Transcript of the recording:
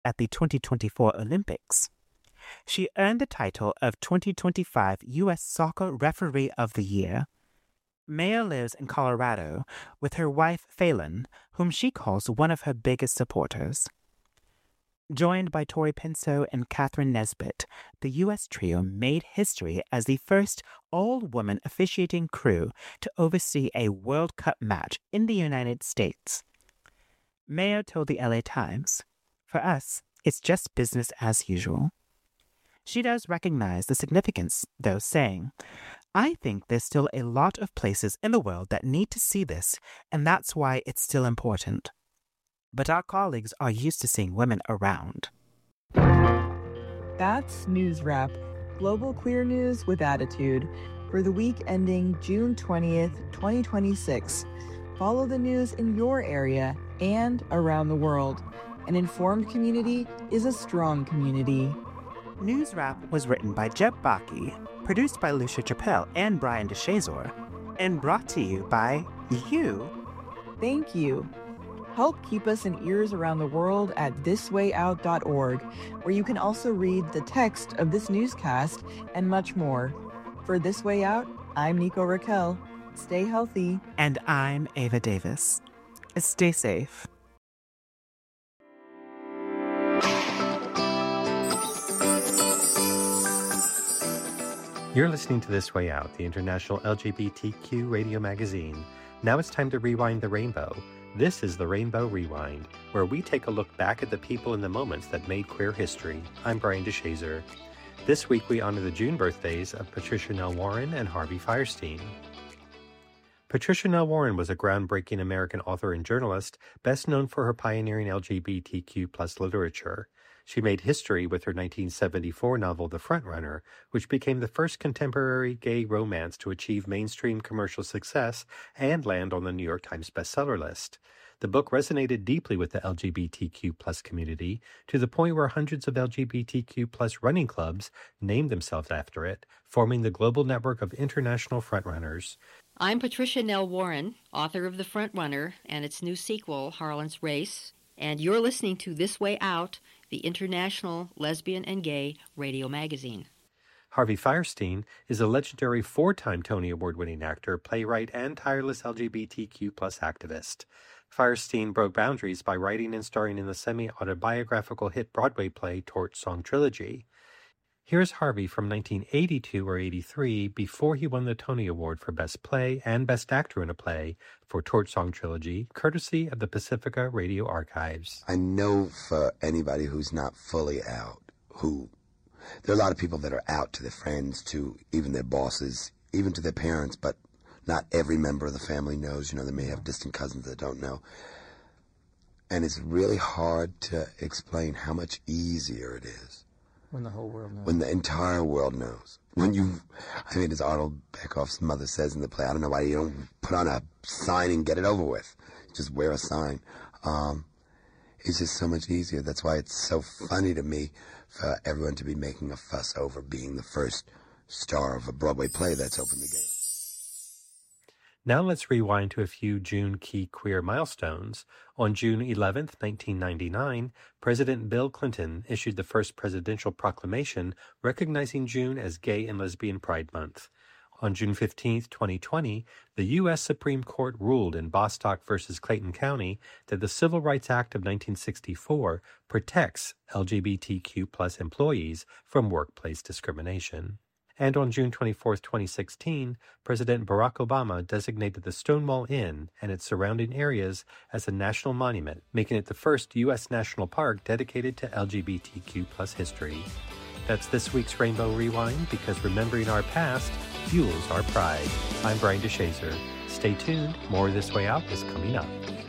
at the 2024 Olympics. She earned the title of 2025 U.S. Soccer Referee of the Year. Maya lives in Colorado with her wife Phelan, whom she calls one of her biggest supporters. Joined by Tori Pinso and Catherine Nesbitt, the U.S. trio made history as the first all-woman officiating crew to oversee a World Cup match in the United States. Mayo told the LA Times, "For us, it's just business as usual." She does recognize the significance, though, saying, "I think there's still a lot of places in the world that need to see this, and that's why it's still important. But our colleagues are used to seeing women around." That's News Wrap, global queer news with attitude, for the week ending June 20th, 2026. Follow the news in your area and around the world. An informed community is a strong community. News Wrap was written by Jeb Baki, produced by Lucia Chappelle and Brian DeShazor, and brought to you by you. Thank you. Help keep us in ears around the world at thiswayout.org, where you can also read the text of this newscast and much more. For This Way Out, I'm Nico Raquel. Stay healthy. And I'm Ava Davis. Stay safe. You're listening to This Way Out, the international LGBTQ radio magazine. Now it's time to rewind the rainbow. This is the Rainbow Rewind, where we take a look back at the people and the moments that made queer history. I'm Brian DeShazor. This week we honor the June birthdays of Patricia Nell Warren and Harvey Fierstein. Patricia Nell Warren was a groundbreaking American author and journalist, best known for her pioneering LGBTQ+ literature. She made history with her 1974 novel The Frontrunner, which became the first contemporary gay romance to achieve mainstream commercial success and land on the New York Times bestseller list. The book resonated deeply with the LGBTQ+ community, to the point where hundreds of LGBTQ+ running clubs named themselves after it, forming the global network of international frontrunners. I'm Patricia Nell Warren, author of The Frontrunner and its new sequel, Harlan's Race, and you're listening to This Way Out, the international lesbian and gay radio magazine. Harvey Fierstein is a legendary 4-time Tony Award-winning actor, playwright, and tireless LGBTQ+ activist. Fierstein broke boundaries by writing and starring in the semi-autobiographical hit Broadway play Torch Song Trilogy. Here's Harvey from 1982 or 83, before he won the Tony Award for Best Play and Best Actor in a Play for Torch Song Trilogy, courtesy of the Pacifica Radio Archives. I know for anybody who's not fully out, there are a lot of people that are out to their friends, to even their bosses, even to their parents, but not every member of the family knows. You know, they may have distant cousins that don't know. And it's really hard to explain how much easier it is. When the whole world knows. When the entire world knows. As Arnold Beckoff's mother says in the play, I don't know why you don't put on a sign and get it over with. Just wear a sign. It's just so much easier. That's why it's so funny to me for everyone to be making a fuss over being the first star of a Broadway play that's open to gay. Now let's rewind to a few June key queer milestones. On June 11th, 1999, President Bill Clinton issued the first presidential proclamation recognizing June as Gay and Lesbian Pride Month. On June 15th, 2020, the U.S. Supreme Court ruled in Bostock v. Clayton County that the Civil Rights Act of 1964 protects LGBTQ+ employees from workplace discrimination. And on June 24, 2016, President Barack Obama designated the Stonewall Inn and its surrounding areas as a national monument, making it the first U.S. national park dedicated to LGBTQ+ history. That's this week's Rainbow Rewind, because remembering our past fuels our pride. I'm Brian DeShazor. Stay tuned. More This Way Out is coming up.